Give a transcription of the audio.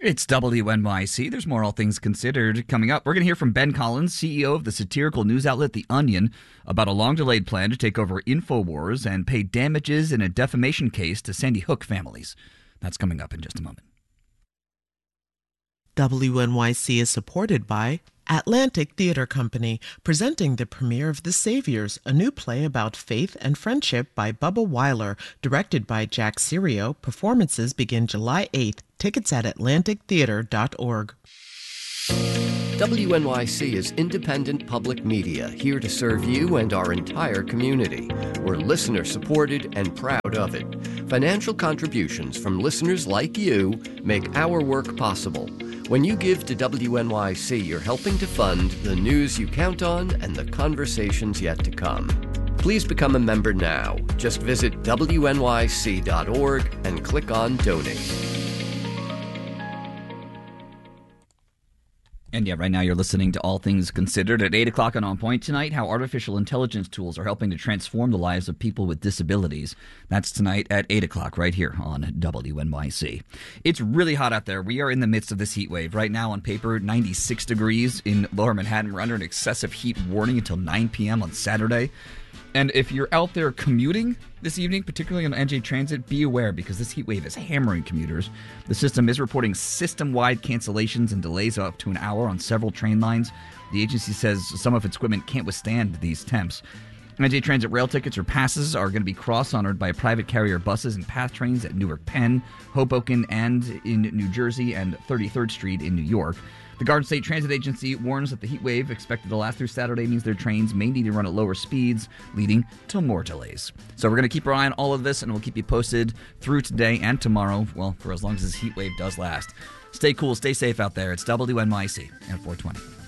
It's WNYC. There's more All Things Considered coming up. We're going to hear from Ben Collins, CEO of the satirical news outlet The Onion, about a long-delayed plan to take over InfoWars and pay damages in a defamation case to Sandy Hook families. That's coming up in just a moment. WNYC is supported by Atlantic Theater Company, presenting the premiere of The Saviors, a new play about faith and friendship by Bubba Weiler, directed by Jack Serio. Performances begin July 8th. Tickets at atlantictheater.org. WNYC is independent public media, here to serve you and our entire community. We're listener-supported and proud of it. Financial contributions from listeners like you make our work possible. When you give to WNYC, you're helping to fund the news you count on and the conversations yet to come. Please become a member now. Just visit WNYC.org and click on Donate. And yeah, right now you're listening to All Things Considered at 8 o'clock and On Point tonight, how artificial intelligence tools are helping to transform the lives of people with disabilities. That's tonight at 8 o'clock right here on WNYC. It's really hot out there. We are in the midst of this heat wave. Right now on paper, 96 degrees in lower Manhattan. We're under an excessive heat warning until 9 p.m. on Saturday. And if you're out there commuting this evening, particularly on NJ Transit, be aware because this heat wave is hammering commuters. The system is reporting system-wide cancellations and delays of up to an hour on several train lines. The agency says some of its equipment can't withstand these temps. NJ Transit rail tickets or passes are going to be cross-honored by private carrier buses and PATH trains at Newark Penn, Hoboken, and in New Jersey, and 33rd Street in New York. The Garden State Transit Agency warns that the heat wave expected to last through Saturday means their trains may need to run at lower speeds, leading to more delays. So we're going to keep our eye on all of this, and we'll keep you posted through today and tomorrow, well, for as long as this heat wave does last. Stay cool, stay safe out there. It's WNYC at 420.